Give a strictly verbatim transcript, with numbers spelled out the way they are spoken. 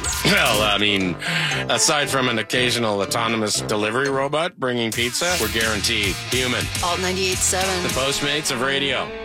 Well, I mean, aside from an occasional autonomous delivery robot bringing pizza, we're guaranteed human. Alt ninety-eight point seven. The Postmates of radio.